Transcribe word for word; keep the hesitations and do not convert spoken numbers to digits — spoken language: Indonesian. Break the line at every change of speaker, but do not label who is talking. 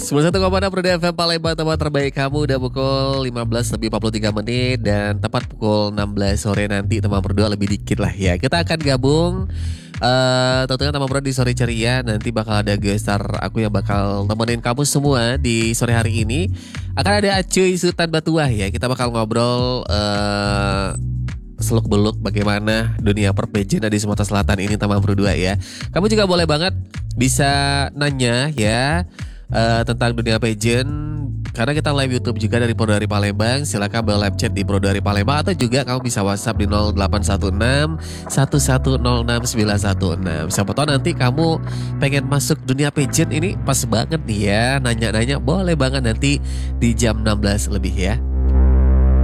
sembilan puluh satu koma enam Roda F M Palembang, tempat terbaik kamu. Udah pukul lima belas lebih empat puluh tiga menit. Dan tepat pukul enam belas sore nanti teman berdua lebih dikit lah ya, kita akan gabung Uh, tentunya teman bro di sore ceria. Nanti bakal ada guest star aku yang bakal temenin kamu semua di sore hari ini. Akan ada Acuy Sultan Batuah ya. Kita bakal ngobrol uh, seluk beluk bagaimana dunia perpejian di Sumatera Selatan ini teman berdua ya. Kamu juga boleh banget bisa nanya ya uh, tentang dunia pageant, karena kita live YouTube juga dari Prodari Palembang. Silakan boleh live chat di Prodari Palembang, atau juga kamu bisa WhatsApp di nol delapan satu enam satu satu nol enam sembilan satu enam. Siapa tahu nanti kamu pengen masuk dunia pageant ini, pas banget nih ya. Nanya-nanya boleh banget nanti di jam enam belas lebih ya.